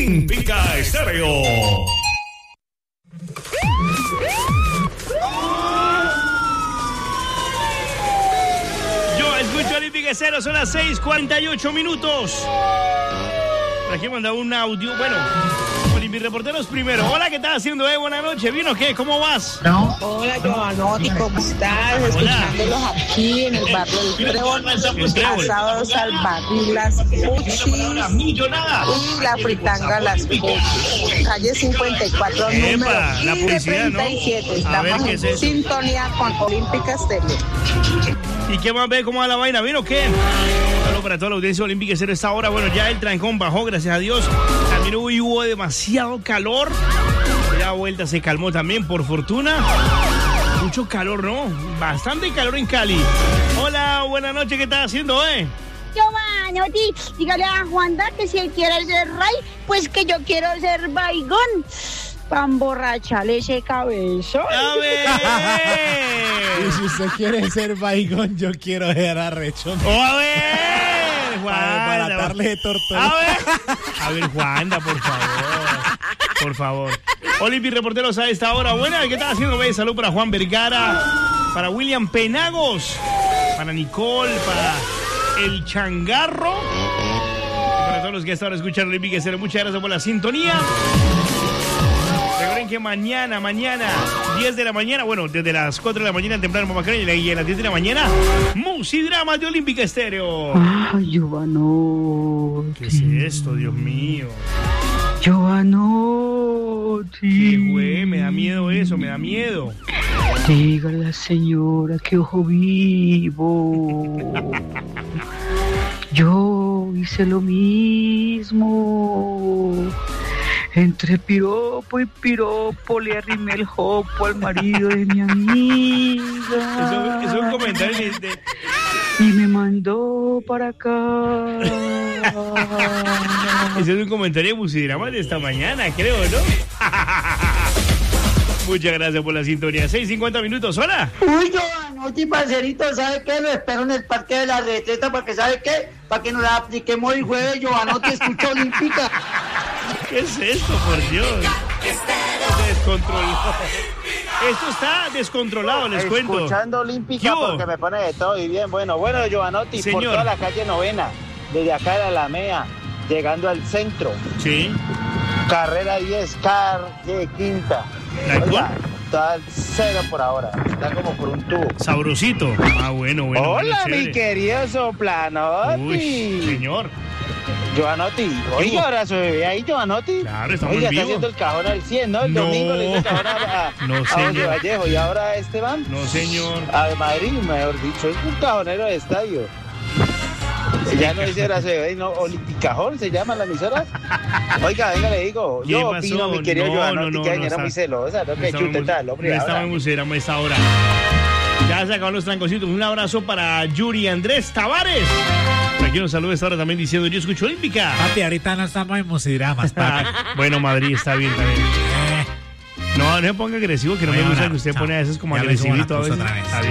Olímpica Estéreo. Yo escucho Olímpica Estéreo, son las 6:48 minutos. Por aquí manda un audio, bueno, Olímpica Reporteros primero. Hola, ¿qué estás haciendo, Buenas noches, ¿bien o qué? ¿Cómo vas? No. Hola, Giovanotti, ¿cómo estás? Escuchándolos aquí en el barrio del Trébol. Asados al barril Las Puchis y la fritanga Las Puchis. Calle 54, número la publicidad, 37. ¿no? Estamos ¿qué en es eso? sintonía con Olímpica Estéreo. ¿Y qué más ve? ¿Cómo va la vaina? ¿Bien o qué? Saludos para toda la audiencia Olímpica Estéreo esta hora. Bueno, ya el trancón bajó, gracias a Dios. También hoy hubo demasiado calor. La vuelta se calmó también, por fortuna. Mucho calor, ¿no? Bastante calor en Cali. Hola, buenas noches, ¿qué estás haciendo, Giovanotti, dígale a Juanda que si él quiere ser rey, pues que yo quiero ser baigón. Pa' emborracharle ese cabezón. ¡A ver! Y si usted quiere ser baigón, yo quiero ser arrechón. ¡Oh, a ver! Para Juanda, darle de tortón. A ver, Juanda, por favor. Por favor. Olympic Reporteros a esta hora. Buena, ¿qué estás haciendo? Ve, salud para Juan Vergara, para William Penagos, para Nicole, para El Changarro. Y para todos los que hasta ahora escuchan Olympic Estéreo, muchas gracias por la sintonía. Recuerden que mañana, 10 de la mañana, bueno, desde las 4 de la mañana temprano en Mamacreña y a las 10 de la mañana, Musidramas de Olímpica Estéreo. Ay, Giovanotti. ¿Qué es esto, Dios mío? Giovanotti. ¿Qué güey? Me da miedo eso, me da miedo. Dígale a la señora que ojo vivo. Yo hice lo mismo. Entre piropo y piropo le arrimé el jopo al marido de mi amiga. Eso es un comentario y me mandó para acá. Ese es un comentario de Musidramas de esta mañana, creo, ¿no? Muchas gracias por la sintonía. 6:50 minutos, hola. Uy, Giovanotti, parcerito, ¿sabe qué? Lo espero en el Parque de la Retreta, porque ¿sabe qué? Para que nos la apliquemos el jueves, Giovanotti, escucha Olímpica. ¿Qué es esto, por Dios? Descontrolado. Esto está descontrolado, les cuento. Escuchando Olímpica porque me pone de todo y bien. Bueno, Giovanotti, señor, por toda la calle Novena, desde acá de la Alameda, llegando al centro. Sí. Carrera 10, calle Quinta. Oiga, está al 0 por ahora. Está como por un tubo. Sabrosito. Ah, bueno. Hola, bueno, mi querido Soplanotti. Uy, señor. Giovanotti, oiga, ahora se ve ahí, Giovanotti. Claro, estamos oiga, en vivo. Está haciendo el cajón al 100, ¿no? El domingo le hizo el cajón a José Vallejo. ¿Y ahora Esteban? No, señor. A Madrid, mejor dicho, es un cajonero de estadio. Ya no dice ahora se ve, no, Olímpicajón se llama la emisora. Oiga, venga, le digo, yo opino, mi querido Giovanotti, que era muy celosa, ¿no? Que chute tal, hombre. No estaba en Musidramas a esta hora. Ya se acabaron los trancositos. Un abrazo para Yuri Andrés Tavares. Aquí nos saluda esta hora también diciendo, yo escucho Olímpica. Papi, ahorita no estamos en Musidramas, papi. Bueno, Madrid, está bien también. No se ponga agresivo, que no me gusta que usted pone a veces como agresivito a veces.